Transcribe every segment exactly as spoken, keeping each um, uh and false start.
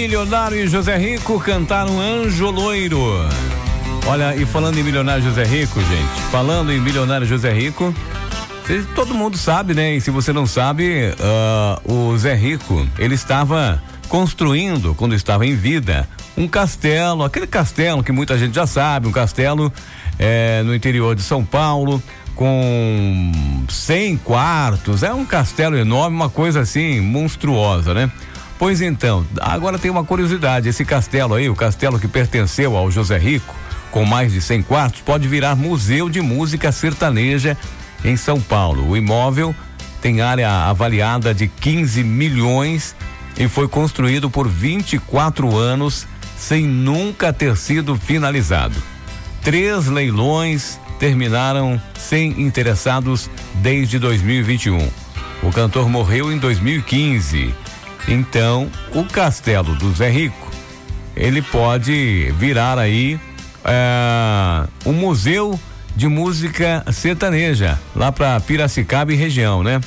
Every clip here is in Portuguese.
Milionário e José Rico cantaram Anjo Loiro. Olha, e falando em Milionário José Rico, gente, falando em Milionário José Rico, todo mundo sabe, né? E se você não sabe, uh, o Zé Rico, ele estava construindo, quando estava em vida, um castelo, aquele castelo que muita gente já sabe, um castelo é, no interior de São Paulo, com cem quartos, é um castelo enorme, uma coisa assim, monstruosa, né? Pois então, agora tem uma curiosidade, esse castelo aí, o castelo que pertenceu ao José Rico, com mais de cem quartos, pode virar museu de música sertaneja em São Paulo. O imóvel tem área avaliada de quinze milhões e foi construído por vinte e quatro anos sem nunca ter sido finalizado. Três leilões terminaram sem interessados desde dois mil e vinte e um. O cantor morreu em dois mil e quinze. Então, o castelo do Zé Rico, ele pode virar aí é, um museu de música sertaneja, lá para Piracicaba e região, né?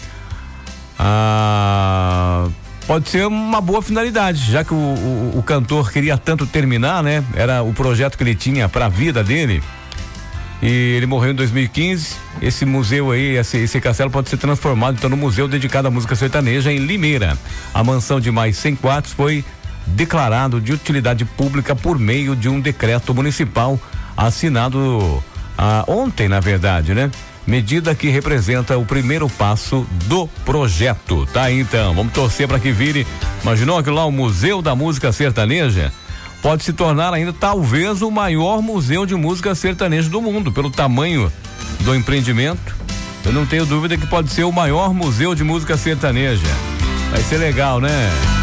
Ah, pode ser uma boa finalidade, já que o, o, o cantor queria tanto terminar, né? Era o projeto que ele tinha para a vida dele. E ele morreu em dois mil e quinze. Esse museu aí, esse, esse castelo pode ser transformado então no museu dedicado à música sertaneja em Limeira. A mansão de mais cem quartos foi declarado de utilidade pública por meio de um decreto municipal assinado ah, ontem, na verdade, né? Medida que representa o primeiro passo do projeto. Tá aí, então, vamos torcer para que vire. Imaginou aquilo lá, o Museu da Música Sertaneja? Pode se tornar ainda talvez o maior museu de música sertaneja do mundo, pelo tamanho do empreendimento. Eu não tenho dúvida que pode ser o maior museu de música sertaneja. Vai ser legal, né?